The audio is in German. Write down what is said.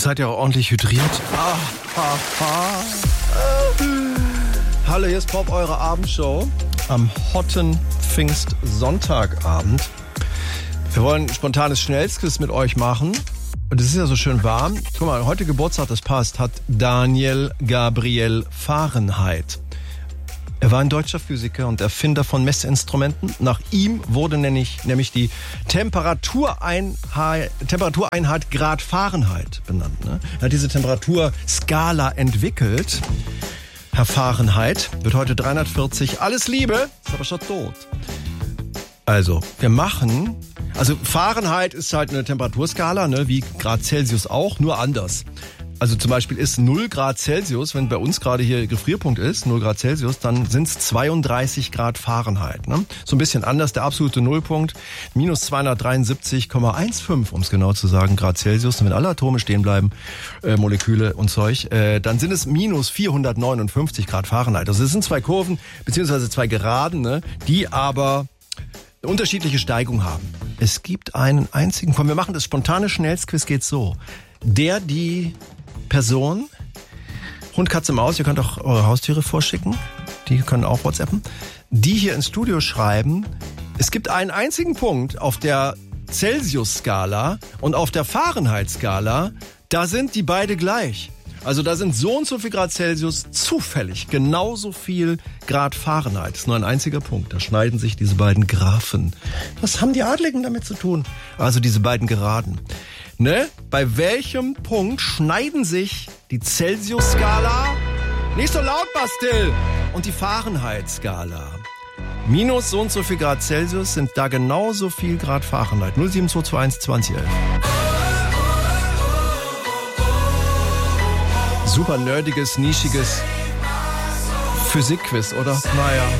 seid ihr auch ordentlich hydriert? Hallo, hier ist Pop, eure Abendshow am hotten Pfingstsonntagabend. Wir wollen ein spontanes Schnellsquiz mit euch machen. Und es ist ja so schön warm. Guck mal, heute Geburtstag, das passt, hat Daniel Gabriel Fahrenheit. Er war ein deutscher Physiker und Erfinder von Messinstrumenten. Nach ihm wurde nämlich die Temperatureinheit Grad Fahrenheit benannt. Ne? Er hat diese Temperaturskala entwickelt. Herr Fahrenheit wird heute 340. Alles Liebe, ist aber schon tot. Also, Fahrenheit ist halt eine Temperaturskala, ne, wie Grad Celsius auch, nur anders. Also zum Beispiel ist 0 Grad Celsius, wenn bei uns gerade hier Gefrierpunkt ist, 0 Grad Celsius, dann sind es 32 Grad Fahrenheit. Ne? So ein bisschen anders, der absolute Nullpunkt, minus 273,15, um es genau zu sagen, Grad Celsius. Und wenn alle Atome stehen bleiben, Moleküle und Zeug, dann sind es minus 459 Grad Fahrenheit. Also es sind zwei Kurven, beziehungsweise zwei Geraden, ne, die aber eine unterschiedliche Steigung haben. Es gibt einen einzigen, wir machen das spontane Schnellsquiz, geht so. Die Person, Hund, Katze, Maus, ihr könnt auch eure Haustiere vorschicken, die können auch WhatsAppen, die hier ins Studio schreiben, es gibt einen einzigen Punkt auf der Celsius-Skala und auf der Fahrenheit-Skala, da sind die beide gleich. Also da sind so und so viel Grad Celsius zufällig genauso viel Grad Fahrenheit. Das ist nur ein einziger Punkt. Da schneiden sich diese beiden Graphen. Was haben die Adligen damit zu tun? Also diese beiden Geraden. Ne? Bei welchem Punkt schneiden sich die Celsius-Skala, nicht so laut, Bastel, und die Fahrenheit-Skala? Minus so und so viel Grad Celsius sind da genauso viel Grad Fahrenheit. 07221 2011. Super nerdiges, nischiges Physikquiz, oder? Naja.